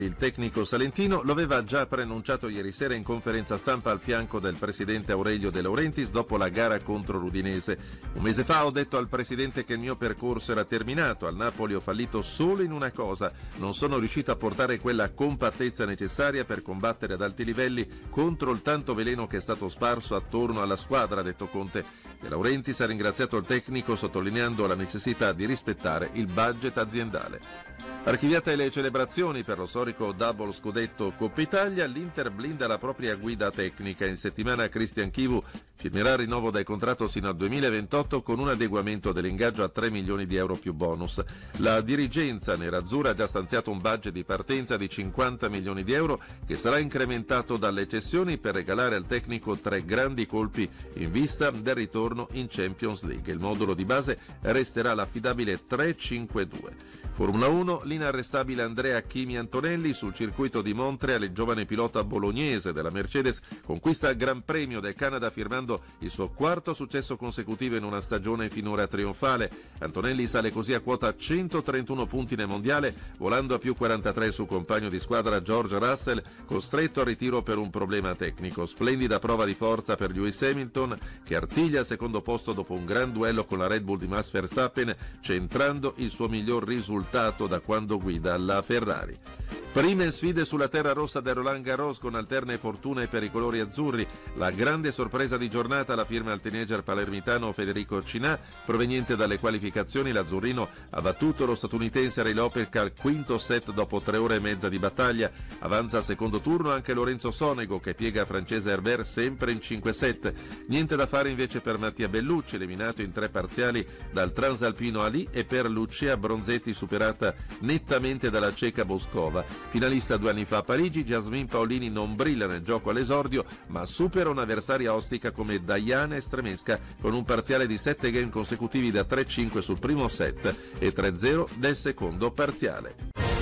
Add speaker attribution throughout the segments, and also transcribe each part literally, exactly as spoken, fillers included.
Speaker 1: Il tecnico salentino lo aveva già preannunciato ieri sera in conferenza stampa al fianco del presidente Aurelio De Laurentiis dopo la gara contro l'Udinese. Un mese fa ho detto al presidente che il mio percorso era terminato, al Napoli ho fallito solo in una cosa, non sono riuscito a portare quella compattezza necessaria per combattere ad alti livelli contro il tanto veleno che è stato sparso attorno alla squadra, ha detto Conte. De Laurentiis ha ringraziato il tecnico sottolineando la necessità di rispettare il budget aziendale. Archiviate le celebrazioni per lo storico double scudetto Coppa Italia, l'Inter blinda la propria guida tecnica. In settimana Christian Chivu firmerà il rinnovo del contratto sino al duemilaventotto con un adeguamento dell'ingaggio a tre milioni di euro più bonus. La dirigenza nerazzurra ha già stanziato un budget di partenza di cinquanta milioni di euro che sarà incrementato dalle cessioni per regalare al tecnico tre grandi colpi in vista del ritorno in Champions League. Il modulo di base resterà l'affidabile tre cinque due. Formula uno, l'inarrestabile Andrea Kimi Antonelli sul circuito di Montreal, il giovane pilota bolognese della Mercedes conquista il Gran Premio del Canada firmando il suo quarto successo consecutivo in una stagione finora trionfale. Antonelli sale così a quota centotrentuno punti nel mondiale, volando a più quarantatré il suo compagno di squadra George Russell, costretto al ritiro per un problema tecnico. Splendida prova di forza per Lewis Hamilton, che artiglia al secondo posto dopo un gran duello con la Red Bull di Max Verstappen, centrando il suo miglior risultato da quando guida la Ferrari. Prime sfide sulla terra rossa del Roland Garros con alterne fortune per i colori azzurri. La grande sorpresa di giornata la firma al teenager palermitano Federico Cinà, proveniente dalle qualificazioni. L'azzurrino ha battuto lo statunitense Ray Lopez al quinto set dopo tre ore e mezza di battaglia. Avanza al secondo turno anche Lorenzo Sonego, che piega francese Herbert sempre in cinque set. Niente da fare invece per Mattia Bellucci, eliminato in tre parziali dal transalpino Ali, e per Lucia Bronzetti, superata nettamente dalla ceca Boscova. Finalista due anni fa a Parigi, Jasmine Paolini non brilla nel gioco all'esordio, ma supera un'avversaria ostica come Diana Estremesca con un parziale di sette game consecutivi da tre cinque sul primo set e tre zero del secondo parziale.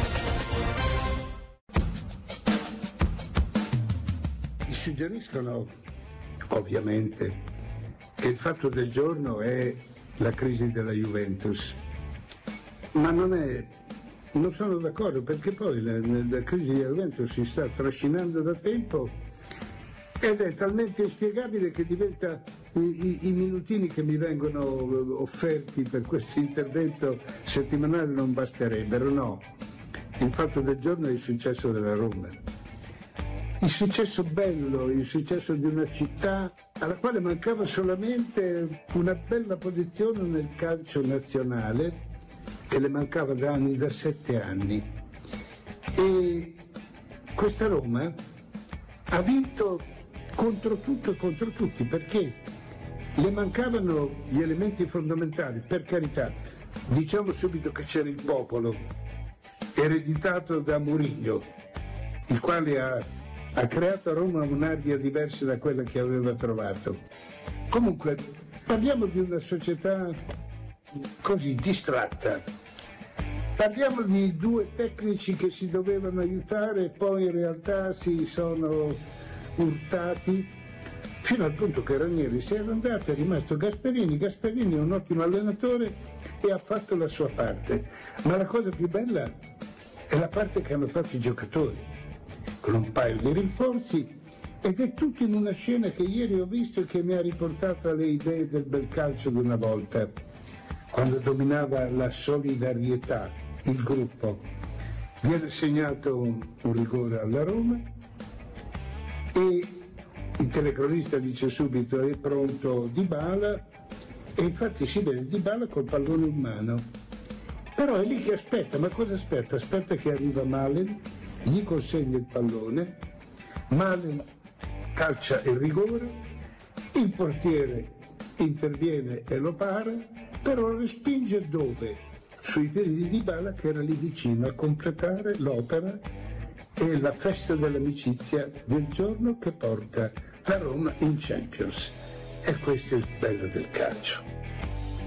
Speaker 2: Suggeriscono ovviamente che il fatto del giorno è la crisi della Juventus, ma non è Non sono d'accordo, perché poi la, la crisi di Juventus si sta trascinando da tempo ed è talmente inspiegabile che diventa i, i, i minutini che mi vengono offerti per questo intervento settimanale non basterebbero. No, il fatto del giorno è il successo della Roma, il successo bello, il successo di una città alla quale mancava solamente una bella posizione nel calcio nazionale, che le mancava da anni, da sette anni. E questa Roma ha vinto contro tutto e contro tutti, perché le mancavano gli elementi fondamentali. Per carità, diciamo subito che c'era il popolo ereditato da Mourinho, il quale ha, ha creato a Roma un'aria diversa da quella che aveva trovato. Comunque parliamo di una società così distratta. Parliamo di due tecnici che si dovevano aiutare e poi in realtà si sono urtati fino al punto che Ranieri si era andato, è rimasto Gasperini. Gasperini è un ottimo allenatore e ha fatto la sua parte, ma la cosa più bella è la parte che hanno fatto i giocatori, con un paio di rinforzi, ed è tutto in una scena che ieri ho visto e che mi ha riportato alle idee del bel calcio di una volta, quando dominava la solidarietà, il gruppo. Viene segnato un, un rigore alla Roma e il telecronista dice subito è pronto Dybala, e infatti si vede Dybala col pallone in mano, però è lì che aspetta. Ma cosa aspetta? Aspetta che arriva Malen, gli consegna il pallone, Malen calcia il rigore, il portiere interviene e lo para, però respinge dove? Sui piedi di Dybala, che era lì vicino a completare l'opera e la festa dell'amicizia del giorno che porta la Roma in Champions. E questo è il bello del calcio.